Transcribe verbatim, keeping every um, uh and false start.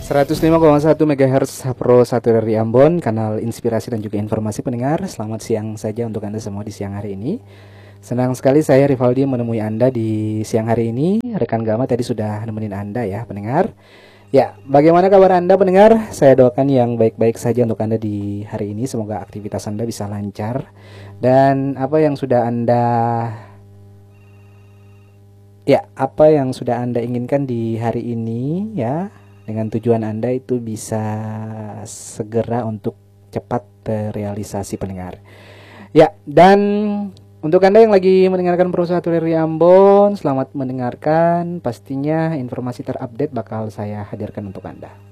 seratus lima koma satu megahertz Pro satu dari Ambon, kanal inspirasi dan juga informasi pendengar. Selamat siang saja untuk Anda semua di siang hari ini. Senang sekali saya Rivaldi menemui Anda di siang hari ini. Rekan Gama tadi sudah nemenin Anda ya pendengar. Ya, bagaimana kabar Anda pendengar? Saya doakan yang baik-baik saja untuk Anda di hari ini. Semoga aktivitas Anda bisa lancar. Dan apa yang sudah Anda Ya, apa yang sudah Anda inginkan di hari ini ya, dengan tujuan Anda itu bisa segera untuk cepat terrealisasi pendengar. Ya, dan untuk Anda yang lagi mendengarkan Pro satu dari Ambon, selamat mendengarkan. Pastinya informasi terupdate bakal saya hadirkan untuk Anda.